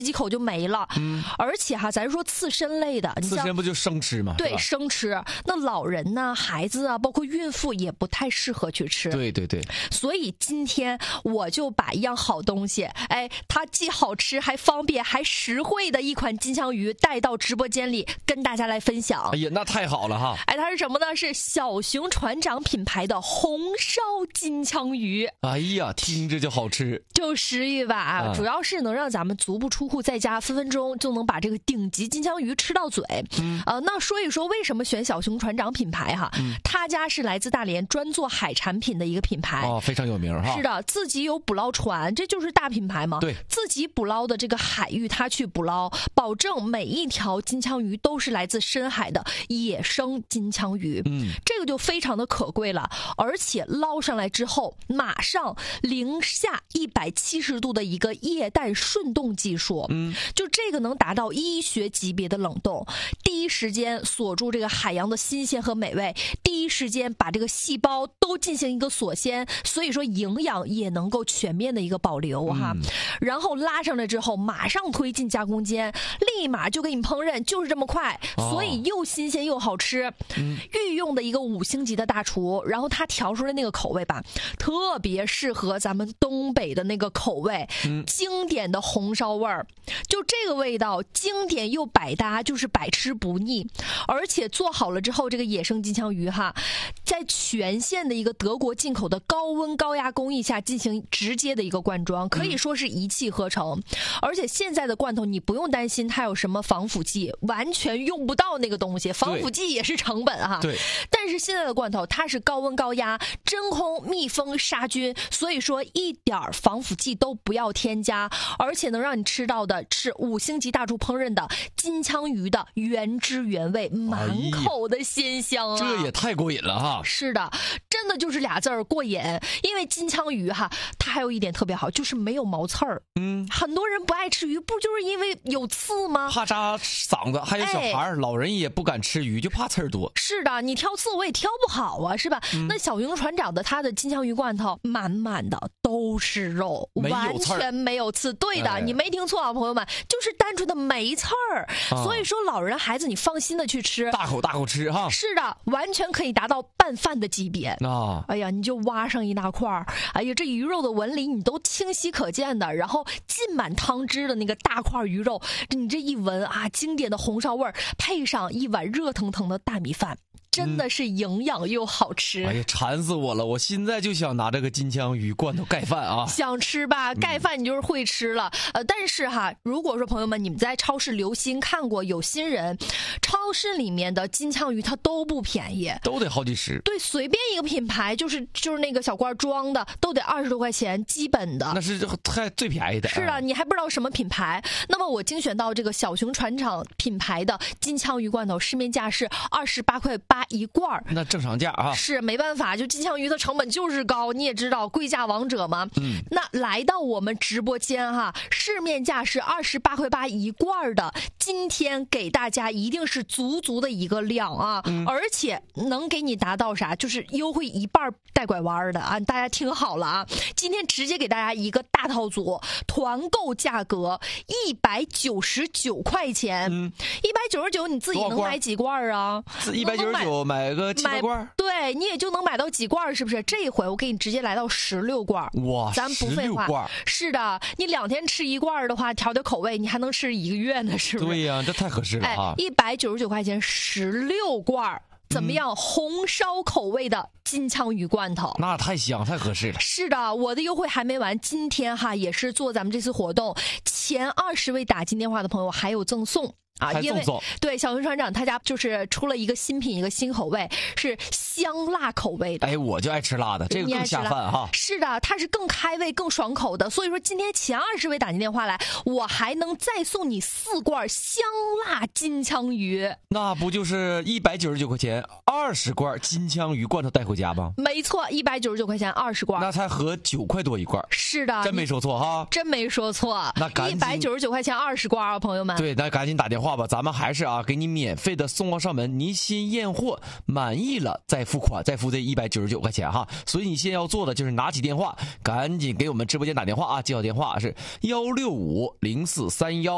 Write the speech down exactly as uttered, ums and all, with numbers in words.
几口就没了。嗯，而且哈，咱说刺身类的， 刺身不就生吃吗？ 对，生吃。那老人呢、孩子啊，包括孕妇也不太适合去吃。 对对对。 所以今天我就把一样好东西，哎，它既好吃还方便还实惠的一款金枪鱼带到直播间里跟大家来分享。 哎呀，那太好了哈！ 哎，它是什么呢？是小熊船长品牌的红烧金枪鱼。 哎呀，听着就好吃， 就食欲吧，啊、主要是能让咱们足不出户，在家分分钟就能把这个顶级金枪鱼吃到嘴。嗯，呃，那说一说为什么选小熊船长品牌哈？嗯，他家是来自大连，专做海产品的一个品牌。 哦，非常有名哈。 是的，自己有捕捞船，这就是大品牌嘛。 对， 自己捕捞的这个海域，他去捕捞，保证每一条金枪鱼都是来自深海的野生金枪鱼。嗯，这个就非常的可贵了，而且捞上来之后，马上零下一百七十度的一个液氮瞬冻技术。嗯，就这个能达到医学级别的冷冻，第一时间锁住这个海洋的新鲜和美味，第一时间把这个细胞都进行一个锁鲜，所以说营养也能够全面的一个保留哈。嗯、然后拉上来之后，马上推进加工间，立马就给你烹饪，就是这么快，哦、所以又新鲜又好吃。嗯，御用的一个五星级的大厨，然后他调出来那个口味吧，特别适合咱们东北的那个口味，嗯、经典的红烧味儿，就这个味道，经典又百搭，就是百吃不腻。而且做好了之后，这个野生金枪鱼哈，在全线的一个德国进口的高温高压工艺下进行直接的一个灌装，可以说是一气呵成。嗯、而且现在的罐头你不用担心它有什么防腐剂，完全用不到那个东西，防腐剂也是成本哈。 对。 但是现在的罐头它是高温高压、真空密封杀菌，所以说一点防腐剂都不要添加，而且能让你吃到的是五星级大厨烹饪的金枪鱼的原汁原味，满口的鲜香啊！ 这也太过瘾了哈！ 是的，真的就是俩字儿过瘾。因为金枪鱼哈，它还有一点特别好，就是没有毛刺儿。嗯，很多人不爱吃鱼，不就是因为有刺吗？ 怕扎嗓子，还有小孩、哎、老人也不敢吃鱼，就怕刺儿多。 是的，你挑刺我也挑不好啊，是吧？嗯、那小熊船长的他的金枪鱼罐头，满满的都是肉，完全没有刺。对的，哎、你没听错啊，朋友们，就是单纯的没刺儿。啊、所以说，老人孩子你放心的去吃， 大口大口吃哈。 是的，完全可以达到拌饭的级别。啊，哎呀，你就挖上一大块儿，哎呀，这鱼肉的纹理你都清晰可见的，然后浸满汤汁的那个大块鱼肉，你这一闻啊，经典的红烧味儿，配上一碗热腾腾的大米饭。真的是营养又好吃、 嗯、哎呀，馋死我了！我现在就想拿这个金枪鱼罐头盖饭啊！ 想吃吧，盖饭你就是会吃了。嗯、呃，但是哈，如果说朋友们你们在超市留心看过，有心人，超市里面的金枪鱼它都不便宜， 都得好几十。 对，随便一个品牌，就是就是那个小罐装的，都得二十多块钱，基本的。 那是太最便宜的。 是啊，你还不知道什么品牌。那么我精选到这个小熊船长品牌的金枪鱼罐头，市面价是二十八块八。一罐， 那正常价啊， 是没办法，就金枪鱼的成本就是高，你也知道贵价王者嘛。嗯，那来到我们直播间哈，市面价是二十八块八一罐的，今天给大家一定是足足的一个量啊，嗯、而且能给你达到啥，就是优惠一半带拐弯的啊，大家听好了啊，今天直接给大家一个大套组，团购价格一百九十九块钱，一百九十九你自己能买几罐啊？ 一百九十九。买个几百罐， 对你也就能买到几罐，是不是？这一回我给你直接来到十六罐， 哇， 咱不废话。是的，你两天吃一罐的话，调调口味，你还能吃一个月呢，是不是？ 对呀、啊，这太合适了啊！ 一百九十九块钱十六罐。怎么样？嗯、红烧口味的金枪鱼罐头， 那太香太合适了。 是的，我的优惠还没完，今天哈也是做咱们这次活动，前二十位打进电话的朋友还有赠送。啊，因为对小熊船长他家就是出了一个新品，一个新口味，是香辣口味的。 哎，我就爱吃辣的，这个更下饭哈。 是的，它是更开胃、更爽口的。所以说，今天前二十位打进电话来，我还能再送你四罐香辣金枪鱼。 那不就是一百九十九块钱二十罐金枪鱼罐头带回家吗？ 没错，一百九十九块钱二十罐， 那才合九块多一罐。 是的， 真没说错哈， 真没说错。 那赶紧一百九十九块钱二十罐啊，朋友们。 对，那赶紧打电话。咱们还是啊，给你免费的送货上门，您先验货，满意了再付款，再付这一百九十九块钱哈。所以你现在要做的就是拿起电话，赶紧给我们直播间打电话啊，记好电话是幺六五零四三幺。